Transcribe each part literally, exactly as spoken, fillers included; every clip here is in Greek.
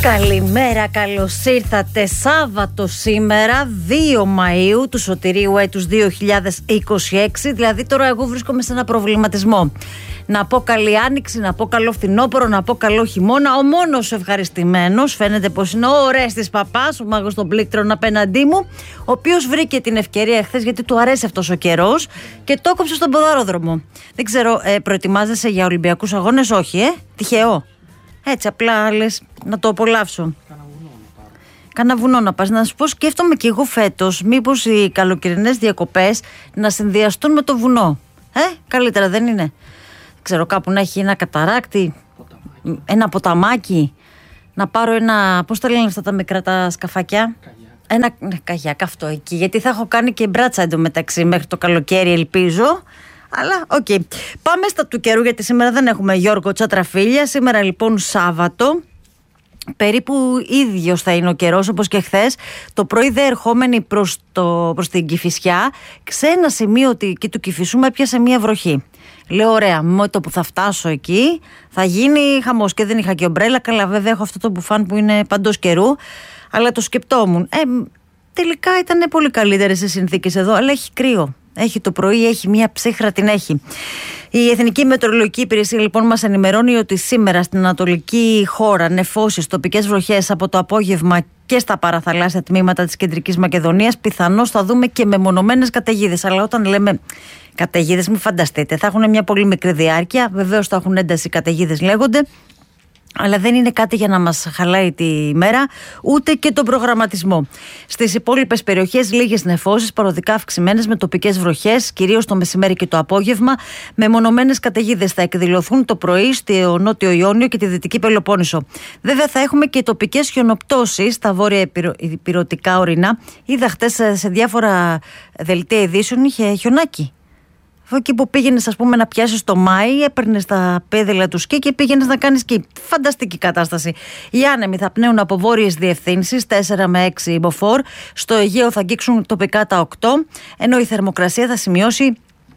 Καλημέρα, καλώς ήρθατε. Σάββατο σήμερα, δύο Μαΐου του σωτηρίου έτους δύο χιλιάδες είκοσι έξι. Δηλαδή τώρα εγώ βρίσκομαι σε ένα προβληματισμό. Να πω καλή άνοιξη, να πω καλό φθινόπωρο, να πω καλό χειμώνα. Ο μόνος ευχαριστημένος φαίνεται πως είναι ο Ορέστης Παπάς, ο μάγος των πλήκτρων απέναντί μου, ο οποίος βρήκε την ευκαιρία χθες, γιατί του αρέσει αυτός ο καιρός, και το έκοψε στον ποδαρόδρομο. Δεν ξέρω, ε, προετοιμάζεσαι για Ολυμπιακούς αγώνες? Όχι, ε, τυχαίο. Έτσι απλά λες να το απολαύσω. Κάνα βουνό να πας. Να σου πω, σκέφτομαι και εγώ φέτος μήπως οι καλοκαιρινές διακοπές να συνδυαστούν με το βουνό. Ε, καλύτερα δεν είναι? Ξέρω, κάπου να έχει ένα καταράκτη, ποταμάκι. Ένα ποταμάκι, να πάρω ένα, πώς τα λένε αυτά τα μικρά τα σκαφάκια? Καγιάκ. Ένα ναι, καγιάκ, αυτό εκεί, γιατί θα έχω κάνει και μπράτσα εντωμεταξύ μέχρι το καλοκαίρι, ελπίζω. Αλλά οκ. Okay. Πάμε στα του καιρού, γιατί σήμερα δεν έχουμε Γιώργο Τσατραφίλια. Σήμερα λοιπόν Σάββατο. Περίπου ίδιος θα είναι ο καιρός όπως και χθες. Το πρωί δε ερχόμενοι προς, το, προς την Κηφισιά, σε ένα σημείο εκεί του Κηφισού με έπιασε μία βροχή. Λέω ωραία, με το που θα φτάσω εκεί θα γίνει χαμός. Και δεν είχα και ομπρέλα. Καλά, βέβαια έχω αυτό το μπουφάν που είναι παντός καιρού. Αλλά το σκεπτόμουν. Ε, τελικά ήταν πολύ καλύτερες οι συνθήκες εδώ, αλλά έχει κρύο. Έχει το πρωί, έχει μία ψύχρα, την έχει. Η Εθνική Μετεωρολογική Υπηρεσία λοιπόν μας ενημερώνει ότι σήμερα στην ανατολική χώρα νεφώσεις, τοπικές βροχές από το απόγευμα και στα παραθαλάσσια τμήματα της Κεντρικής Μακεδονίας. Πιθανώς θα δούμε και μεμονωμένες καταιγίδες. Αλλά όταν λέμε καταιγίδες, μην φανταστείτε, θα έχουν μια πολύ μικρή διάρκεια. Βεβαίως θα έχουν ένταση, καταιγίδες λέγονται. Αλλά δεν είναι κάτι για να μας χαλάει τη μέρα, ούτε και τον προγραμματισμό. Στις υπόλοιπες περιοχές λίγες νεφώσεις, παροδικά αυξημένες με τοπικές βροχές, κυρίως το μεσημέρι και το απόγευμα. Μεμονωμένες καταιγίδες θα εκδηλωθούν το πρωί στο Νότιο Ιόνιο και τη Δυτική Πελοπόννησο. Βέβαια θα έχουμε και τοπικές χιονοπτώσεις στα βόρεια ηπειρωτικά ορεινά. Είδα χτες σε διάφορα δελτία ειδήσεων είχε χιονάκι. Εκεί που πήγαινες, ας πούμε, να πιάσεις το Μάη, έπαιρνες τα πέδελα του σκι και πήγαινες να κάνεις σκι. Φανταστική κατάσταση. Οι άνεμοι θα πνέουν από βόρειες διευθύνσεις, τέσσερα με έξι μποφόρ. Στο Αιγαίο θα αγγίξουν τοπικά τα οκτώ, ενώ η θερμοκρασία θα σημειώσει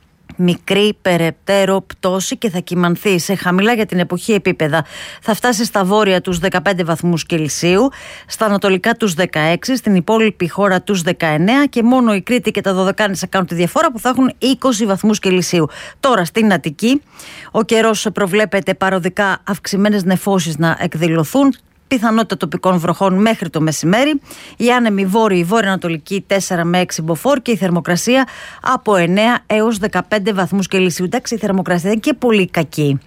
μικρή περαιτέρω πτώση και θα κυμανθεί σε χαμηλά για την εποχή επίπεδα. Θα φτάσει στα βόρεια τους δεκαπέντε βαθμούς Κελσίου, στα ανατολικά τους δεκαέξι, στην υπόλοιπη χώρα τους δεκαεννέα και μόνο η Κρήτη και τα Δωδεκάνησα κάνουν τη διαφορά που θα έχουν είκοσι βαθμούς Κελσίου. Τώρα στην Αττική ο καιρός προβλέπεται παροδικά αυξημένες νεφώσεις να εκδηλωθούν. Πιθανότητα τοπικών βροχών μέχρι το μεσημέρι. Οι άνεμοι βόρειοι, βόρειο-ανατολικοί τέσσερα με έξι μποφόρ και η θερμοκρασία από εννέα έως δεκαπέντε βαθμούς Κελσίου. Εντάξει, η θερμοκρασία δεν είναι και πολύ κακή.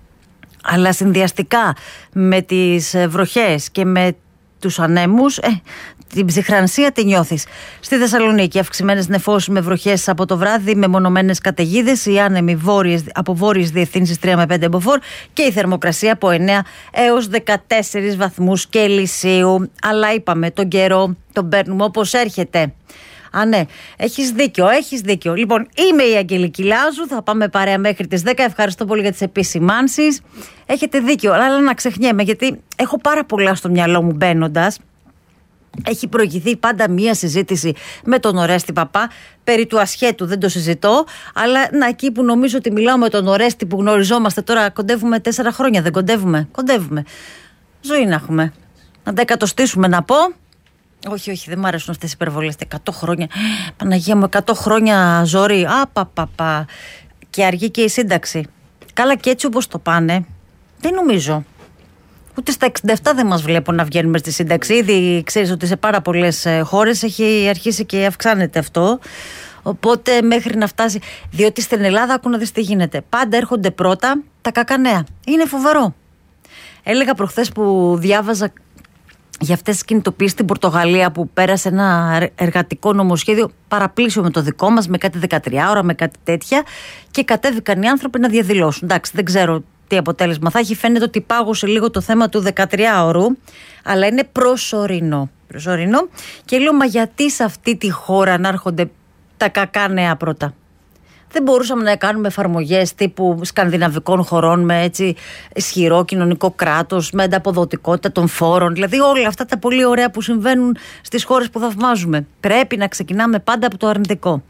Αλλά συνδυαστικά με τις βροχές και με τους ανέμους, ε, την ψυχρανσία τη νιώθεις. Στη Θεσσαλονίκη αυξημένες νεφώσεις με βροχές από το βράδυ, με μονομένες καταιγίδες, οι άνεμοι βόρειες, από βόρειες διευθύνσεις τρία με πέντε μποφόρ και η θερμοκρασία από εννέα έως δεκατέσσερις βαθμούς Κελσίου. Αλλά είπαμε, τον καιρό τον παίρνουμε όπως έρχεται. Α, ναι, έχεις δίκιο, έχεις δίκιο. Λοιπόν, είμαι η Αγγελική Λάζου, θα πάμε παρέα μέχρι τις δέκα. Ευχαριστώ πολύ για τις επισημάνσεις. Έχετε δίκιο, αλλά να ξεχνιέμαι, γιατί έχω πάρα πολλά στο μυαλό μου μπαίνοντας. Έχει προηγηθεί πάντα μία συζήτηση με τον Ορέστη Παπά περί του ασχέτου, δεν το συζητώ. Αλλά να, εκεί που νομίζω ότι μιλάω με τον Ορέστη που γνωριζόμαστε τώρα, κοντεύουμε τέσσερα χρόνια, δεν κοντεύουμε? Κοντεύουμε. Ζωή να έχουμε. Να τα εκατοστήσουμε, να πω. Όχι, όχι, δεν μου αρέσουν αυτές οι υπερβολές. εκατό χρόνια. Παναγία μου, εκατό χρόνια ζωή. Α, πα, πα, πα. Και αργεί και η σύνταξη. Καλά, και έτσι όπως το πάνε, δεν νομίζω. Ούτε στα εξήντα επτά δεν μας βλέπω να βγαίνουμε στη σύνταξη. Ήδη ξέρεις ότι σε πάρα πολλές χώρες έχει αρχίσει και αυξάνεται αυτό. Οπότε μέχρι να φτάσει. Διότι στην Ελλάδα, άκου να δεις τι γίνεται. Πάντα έρχονται πρώτα τα κακά νέα. Είναι φοβερό. Έλεγα προχθές που διάβαζα για αυτές τις κινητοποιήσεις στην Πορτογαλία που πέρασε ένα εργατικό νομοσχέδιο παραπλήσιο με το δικό μας, με κάτι δεκατρία ώρα, με κάτι τέτοια, και κατέβηκαν οι άνθρωποι να διαδηλώσουν. Εντάξει, δεν ξέρω τι αποτέλεσμα θα έχει. Φαίνεται ότι πάγωσε λίγο το θέμα του δεκατριάωρου, αλλά είναι προσωρινό. Προσωρινό. Και λέω, μα γιατί σε αυτή τη χώρα να έρχονται τα κακά νέα πρώτα? Δεν μπορούσαμε να κάνουμε εφαρμογές τύπου σκανδιναβικών χωρών με έτσι ισχυρό κοινωνικό κράτος, με ανταποδοτικότητα των φόρων, δηλαδή όλα αυτά τα πολύ ωραία που συμβαίνουν στις χώρες που θαυμάζουμε? Πρέπει να ξεκινάμε πάντα από το αρνητικό.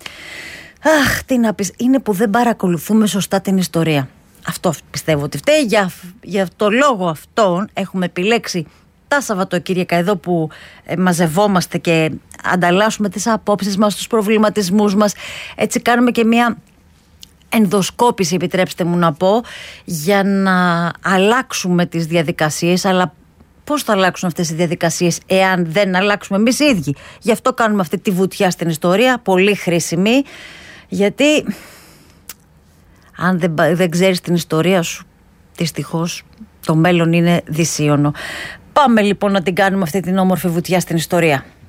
Αχ, τι να πεις, είναι που δεν παρακολουθούμε σωστά την ιστορία. Αυτό πιστεύω ότι φταίει. Για, για το λόγο αυτόν έχουμε επιλέξει τα Σαββατοκύριακα εδώ που ε, μαζευόμαστε και ανταλλάσσουμε τις απόψεις μας, τους προβληματισμούς μας. Έτσι κάνουμε και μια ενδοσκόπηση, επιτρέψτε μου να πω, για να αλλάξουμε τις διαδικασίες. Αλλά πώς θα αλλάξουν αυτές οι διαδικασίες εάν δεν αλλάξουμε εμείς οι ίδιοι? Γι' αυτό κάνουμε αυτή τη βουτιά στην ιστορία, πολύ χρήσιμη, γιατί αν δεν, δεν ξέρεις την ιστορία σου, δυστυχώς το μέλλον είναι δυσίωνο. Πάμε λοιπόν να την κάνουμε αυτή την όμορφη βουτιά στην ιστορία.